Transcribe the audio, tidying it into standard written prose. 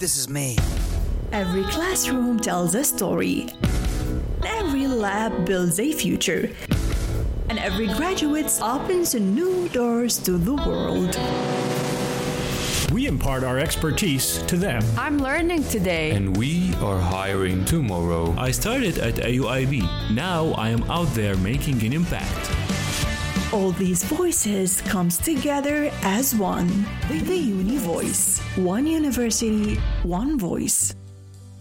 this is me. Every classroom tells a story. Every lab builds a future. And every graduate opens new doors to the world. We impart our expertise to them. I'm learning today. And we are hiring tomorrow. I started at AUIB. Now I am out there making an impact. All these voices comes together as one. The Uni Voice. One university, one voice.